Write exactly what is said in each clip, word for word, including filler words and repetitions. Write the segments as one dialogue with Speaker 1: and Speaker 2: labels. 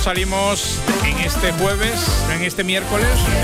Speaker 1: salimos en este jueves, en este miércoles.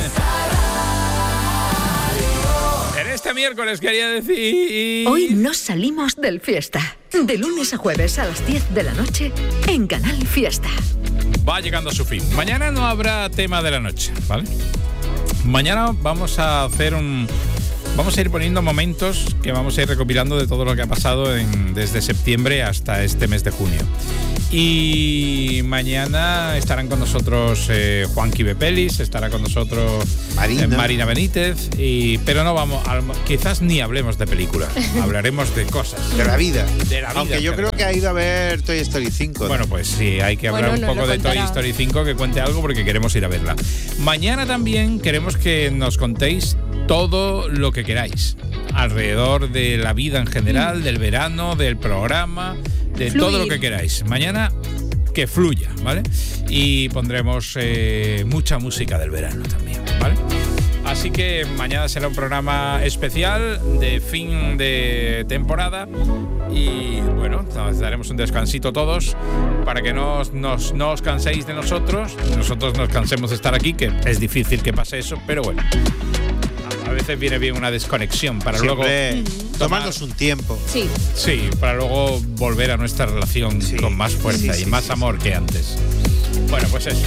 Speaker 1: En este miércoles quería decir...
Speaker 2: Hoy no salimos del Fiesta. De lunes a jueves a las diez de la noche en Canal Fiesta.
Speaker 1: Va llegando a su fin. Mañana no habrá tema de la noche, ¿vale? Mañana vamos a hacer un... Vamos a ir poniendo momentos que vamos a ir recopilando de todo lo que ha pasado en, desde septiembre hasta este mes de junio. Y mañana estarán con nosotros eh, Juanqui Bepelis, estará con nosotros Marina, eh, Marina Benítez, y, pero no vamos, a, quizás ni hablemos de películas, hablaremos de cosas.
Speaker 3: De la vida.
Speaker 1: De la vida.
Speaker 3: Aunque yo creo que ha ido a ver Toy Story cinco. ¿no?
Speaker 1: Bueno, pues sí, hay que hablar bueno, un poco de Toy Story cinco, que cuente algo porque queremos ir a verla. Mañana también queremos que nos contéis todo lo que queráis alrededor de la vida en general, mm. del verano, del programa, de Fluir. Todo lo que queráis. Mañana que fluya, ¿vale? Y pondremos eh, mucha música del verano también, ¿vale? Así que mañana será un programa especial de fin de temporada y bueno, nos daremos un descansito todos para que no os, nos, no os canséis de nosotros, nosotros nos cansemos de estar aquí, que es difícil que pase eso, pero bueno. A veces viene bien una desconexión para Siempre luego
Speaker 3: mm. tomarnos un tiempo.
Speaker 2: Sí.
Speaker 1: Sí, para luego volver a nuestra relación sí. con más fuerza sí, sí, y más sí, amor sí. que antes. Bueno, pues eso.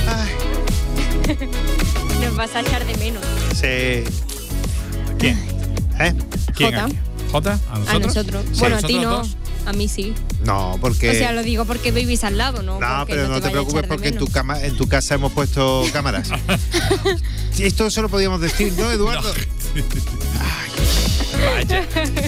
Speaker 4: Nos vas a echar de menos.
Speaker 3: Sí.
Speaker 1: ¿Quién?
Speaker 3: ¿Eh?
Speaker 1: ¿Quién?
Speaker 4: Jota.
Speaker 1: ¿Jota? ¿A nosotros?
Speaker 4: A nosotros.
Speaker 1: Sí.
Speaker 4: Bueno, a ti no.
Speaker 1: Dos?
Speaker 4: A mí sí.
Speaker 3: No, porque...
Speaker 4: O sea, lo digo porque vivís al lado, ¿no?
Speaker 3: No,
Speaker 4: porque
Speaker 3: pero no te,
Speaker 4: te
Speaker 3: preocupes porque en tu, cama, en tu casa hemos puesto cámaras. Sí, esto se lo podíamos decir, ¿no, Eduardo?
Speaker 1: No. Ay, vaya.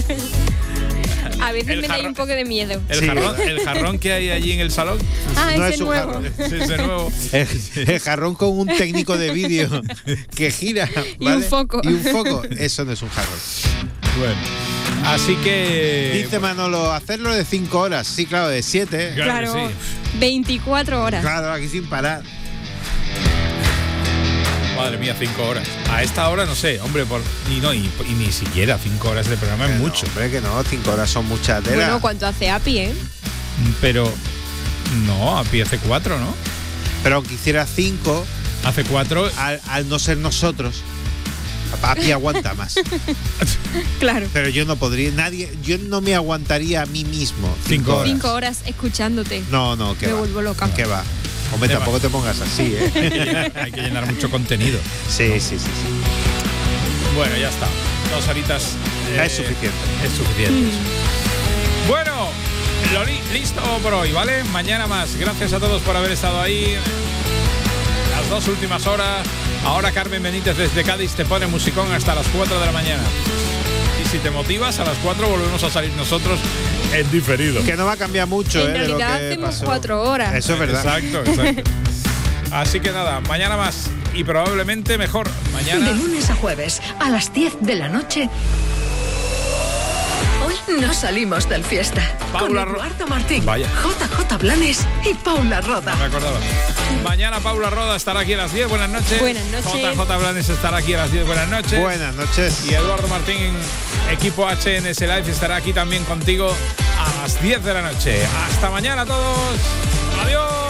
Speaker 4: A veces el me da un poco de miedo.
Speaker 1: El, sí. jarrón, el jarrón que hay allí en el salón.
Speaker 4: Ah,
Speaker 3: no
Speaker 4: ese
Speaker 3: es un
Speaker 4: nuevo.
Speaker 3: jarrón.
Speaker 1: Es ese nuevo.
Speaker 3: El, el jarrón con un técnico de vídeo que gira. ¿vale?
Speaker 4: Y un foco.
Speaker 3: Y un foco. Eso no es un jarrón.
Speaker 1: Bueno. Así que...
Speaker 3: Dice Manolo, hacerlo de cinco horas. Sí, claro, de siete.
Speaker 4: Claro,
Speaker 1: claro
Speaker 4: sí. veinticuatro horas.
Speaker 3: Claro, aquí sin parar.
Speaker 1: Madre mía, cinco horas. A esta hora no sé, hombre, por, y no, y, y ni siquiera cinco horas de programa es mucho.
Speaker 3: No, hombre, que no, cinco horas son mucha tela.
Speaker 4: Bueno, ¿cuánto hace A P I, eh?
Speaker 1: Pero no, A P I hace cuatro, ¿no?
Speaker 3: Pero aunque hiciera cinco,
Speaker 1: hace cuatro.
Speaker 3: Al, al no ser nosotros, A P I aguanta más.
Speaker 4: Claro.
Speaker 3: Pero yo no podría, nadie, yo no me aguantaría a mí mismo.
Speaker 1: Cinco, cinco horas.
Speaker 4: Cinco horas escuchándote.
Speaker 3: No, no, que
Speaker 4: me
Speaker 3: va.
Speaker 4: vuelvo loca.
Speaker 3: Que va. Hombre, Tema. tampoco te pongas así, ¿eh?
Speaker 1: Hay que llenar, hay que llenar mucho contenido.
Speaker 3: Sí, sí, sí, sí.
Speaker 1: Bueno, ya está. Dos horitas.
Speaker 3: Eh, es suficiente.
Speaker 1: Es suficiente. Mm. Bueno, lo li listo por hoy, ¿vale? Mañana más. Gracias a todos por haber estado ahí. Las dos últimas horas. Ahora Carmen Benítez desde Cádiz te pone musicón hasta las cuatro de la mañana. Y si te motivas, a las cuatro volvemos a salir nosotros en diferido.
Speaker 3: Que no va a cambiar mucho,
Speaker 4: en
Speaker 3: ¿eh?
Speaker 4: realidad
Speaker 3: de lo que
Speaker 4: hacemos
Speaker 3: pasó.
Speaker 4: cuatro horas.
Speaker 3: Eso es verdad.
Speaker 1: Exacto, exacto. Así que nada, mañana más y probablemente mejor. Mañana.
Speaker 2: De lunes a jueves a las diez de la noche. Hoy no salimos del Fiesta.
Speaker 1: Paula
Speaker 2: con Eduardo Martín,
Speaker 1: Vaya.
Speaker 2: J J Blanes y Paula Roda.
Speaker 1: No me acordaba. Mañana Paula Roda estará aquí a las diez. Buenas noches.
Speaker 4: Buenas noches.
Speaker 1: J J Blanes estará aquí a las diez. Buenas noches.
Speaker 3: Buenas noches.
Speaker 1: Y Eduardo Martín, equipo H N S Live, estará aquí también contigo a las diez de la noche. Hasta mañana a todos. Adiós.